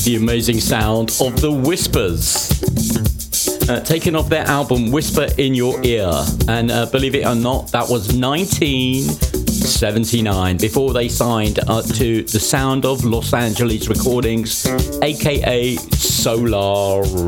The amazing sound of the Whispers. Taken off their album Whisper in Your Ear. And believe it or not, that was 1979, before they signed to the Sound of Los Angeles Recordings, aka Solar